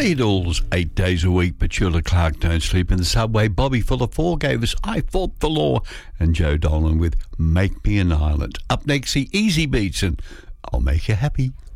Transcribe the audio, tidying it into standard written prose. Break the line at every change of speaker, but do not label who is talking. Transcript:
Beatles, 8 days a week. Petula Clark, Don't Sleep in the Subway. Bobby Fuller 4 gave us I Fought the Law. And Joe Dolan with Make Me an Island. Up next, the Easy Beats and I'll Make You Happy.